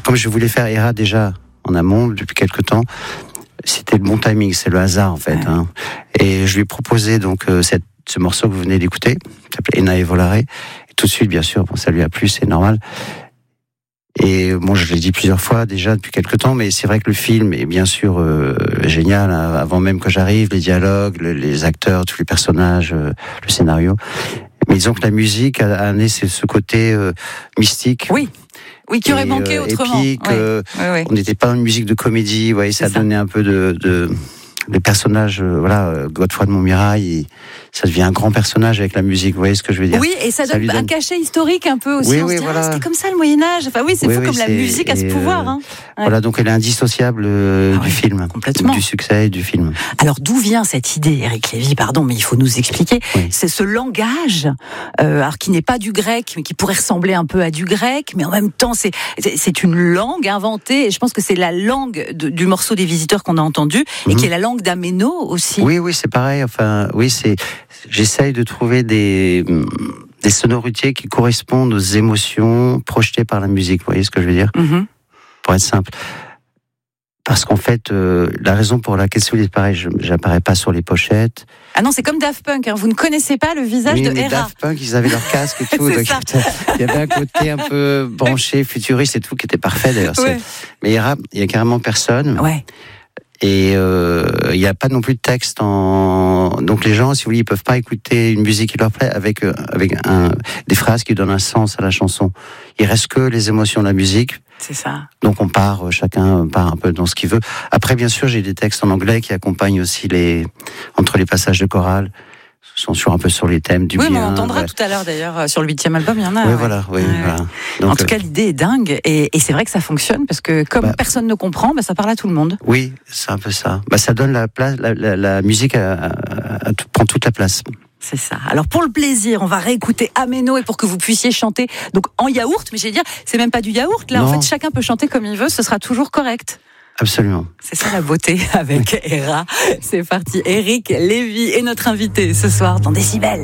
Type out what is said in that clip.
comme je voulais faire Héra déjà en amont depuis quelque temps, c'était le bon timing, c'est le hasard en fait. Hein. Et je lui ai proposé donc ce morceau que vous venez d'écouter, qui s'appelle Enae Volare. Et tout de suite, bien sûr, ça lui a plu, c'est normal. Et bon, je l'ai dit plusieurs fois déjà depuis quelque temps, mais c'est vrai que le film est bien sûr génial, hein, avant même que j'arrive, les dialogues, les acteurs, tous les personnages, le scénario. Mais disons que la musique a amené ce côté mystique. Oui, qui aurait manqué autrement. Épique, on n'était pas dans une musique de comédie, vous voyez, ça donnait un peu de les personnages, Godefroy de Montmirail, ça devient un grand personnage avec la musique, vous voyez ce que je veux dire? Oui, et ça donne un cachet historique un peu aussi. On se dit, c'était comme ça le Moyen-Âge. Enfin oui, c'est fou comme la musique a ce pouvoir. Hein. Voilà, donc elle est indissociable du film, complètement. Du succès du film. Alors d'où vient cette idée, Éric Lévy, pardon, mais il faut nous expliquer. Oui. C'est ce langage, alors qui n'est pas du grec, mais qui pourrait ressembler un peu à du grec, mais en même temps c'est une langue inventée, et je pense que c'est la langue du morceau des Visiteurs qu'on a entendu, et qui est la langue d'Améno aussi. Oui, c'est pareil. Enfin, j'essaye de trouver des sonorités qui correspondent aux émotions projetées par la musique. Vous voyez ce que je veux dire? Pour être simple. Parce qu'en fait, la raison pour laquelle c'est pareil, j'apparais pas sur les pochettes. Ah non, c'est comme Daft Punk, hein. Vous ne connaissez pas le visage de Héra. Daft Punk, ils avaient leur casque et tout. Donc il y avait un côté un peu branché, futuriste et tout, qui était parfait d'ailleurs. Mais Héra, il y a carrément personne. Ouais. Et il n'y a pas non plus de texte donc les gens, si vous voulez, ils peuvent pas écouter une musique qui leur plaît avec des phrases qui donnent un sens à la chanson. Il reste que les émotions de la musique. C'est ça. Donc chacun part un peu dans ce qu'il veut. Après, bien sûr, j'ai des textes en anglais qui accompagnent aussi entre les passages de chorale. Sont un peu sur les thèmes du bien. Oui, mais on entendra tout à l'heure d'ailleurs sur le 8e album, il y en a. Oui, voilà. Donc, en tout cas, l'idée est dingue et c'est vrai que ça fonctionne parce que comme personne ne comprend, ça parle à tout le monde. Oui, c'est un peu ça. Ça donne la place, la musique prend toute la place. C'est ça. Alors pour le plaisir, on va réécouter Améno et pour que vous puissiez chanter donc en yaourt, mais j'allais dire, c'est même pas du yaourt là. Non. En fait, chacun peut chanter comme il veut, ce sera toujours correct. Absolument. C'est ça la beauté avec Héra. C'est parti. Éric Lévy est notre invité ce soir dans Décibel.